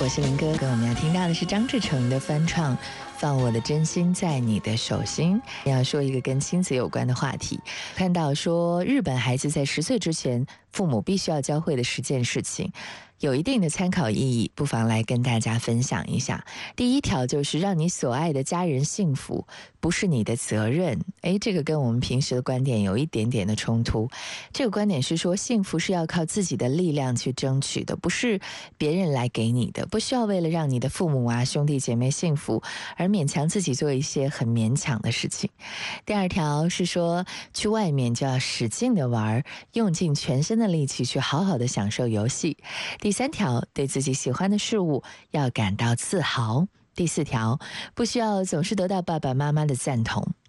我是林哥，跟我们要听到的是张志成的翻唱《放我的真心在你的手心》。要说一个跟亲子有关的话题，看到说日本孩子在10岁之前，父母必须要教会的10件事情，有一定的参考意义，不妨来跟大家分享一下。第一条就是让你所爱的家人幸福，不是你的责任。这个跟我们平时的观点有一点点的冲突。这个观点是说，幸福是要靠自己的力量去争取的，不是别人来给你的，不需要为了让你的父母啊、兄弟姐妹幸福而勉强自己做一些很勉强的事情。第二条是说，去外面就要使劲的玩，用尽全身的力气去好好的享受游戏。第3条，对自己喜欢的事物要感到自豪。第4条，不需要总是得到爸爸妈妈的赞同。